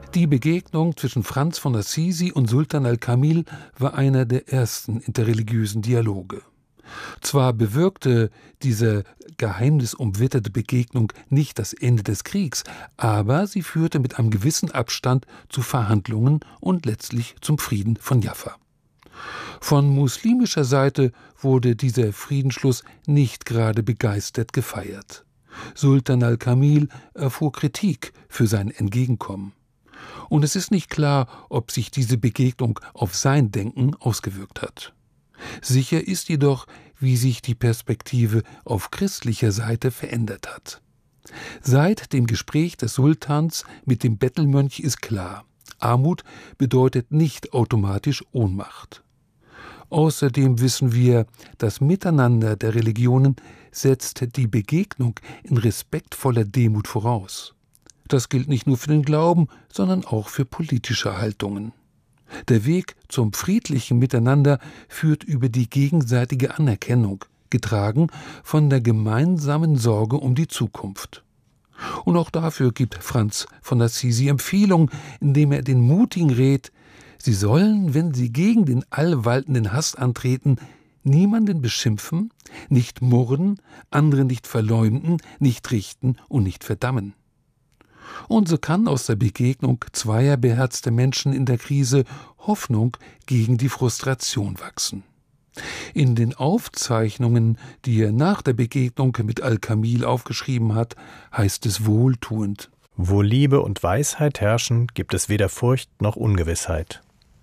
Die Begegnung zwischen Franz von Assisi und Sultan al-Kamil war einer der ersten interreligiösen Dialoge. Zwar bewirkte diese geheimnisumwitterte Begegnung nicht das Ende des Kriegs, aber sie führte mit einem gewissen Abstand zu Verhandlungen und letztlich zum Frieden von Jaffa. Von muslimischer Seite wurde dieser Friedensschluss nicht gerade begeistert gefeiert. Sultan al-Kamil erfuhr Kritik für sein Entgegenkommen. Und es ist nicht klar, ob sich diese Begegnung auf sein Denken ausgewirkt hat. Sicher ist jedoch, wie sich die Perspektive auf christlicher Seite verändert hat. Seit dem Gespräch des Sultans mit dem Bettelmönch ist klar, Armut bedeutet nicht automatisch Ohnmacht. Außerdem wissen wir, das Miteinander der Religionen setzt die Begegnung in respektvoller Demut voraus. Das gilt nicht nur für den Glauben, sondern auch für politische Haltungen. Der Weg zum friedlichen Miteinander führt über die gegenseitige Anerkennung, getragen von der gemeinsamen Sorge um die Zukunft. Und auch dafür gibt Franz von Assisi Empfehlung, indem er den Mutigen rät, sie sollen, wenn sie gegen den allwaltenden Hass antreten, niemanden beschimpfen, nicht murren, andere nicht verleumden, nicht richten und nicht verdammen. Und so kann aus der Begegnung zweier beherzter Menschen in der Krise Hoffnung gegen die Frustration wachsen. In den Aufzeichnungen, die er nach der Begegnung mit al-Kamil aufgeschrieben hat, heißt es wohltuend: Wo Liebe und Weisheit herrschen, gibt es weder Furcht noch Ungewissheit.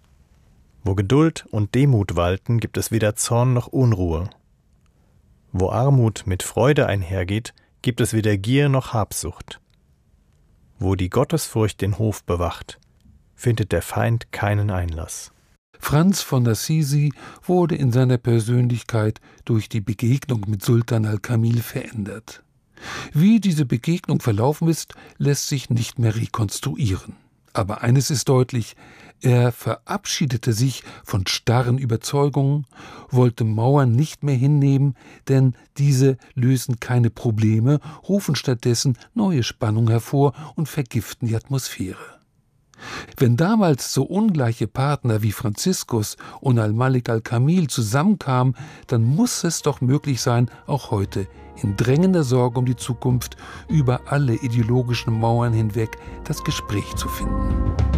Wo Geduld und Demut walten, gibt es weder Zorn noch Unruhe. Wo Armut mit Freude einhergeht, gibt es weder Gier noch Habsucht. Wo die Gottesfurcht den Hof bewacht, findet der Feind keinen Einlass. Franz von Assisi wurde in seiner Persönlichkeit durch die Begegnung mit Sultan al-Kamil verändert. Wie diese Begegnung verlaufen ist, lässt sich nicht mehr rekonstruieren. Aber eines ist deutlich: Er verabschiedete sich von starren Überzeugungen, wollte Mauern nicht mehr hinnehmen, denn diese lösen keine Probleme, rufen stattdessen neue Spannung hervor und vergiften die Atmosphäre. Wenn damals so ungleiche Partner wie Franziskus und al-Malik al-Kamil zusammenkamen, dann muss es doch möglich sein, auch heute in drängender Sorge um die Zukunft über alle ideologischen Mauern hinweg das Gespräch zu finden.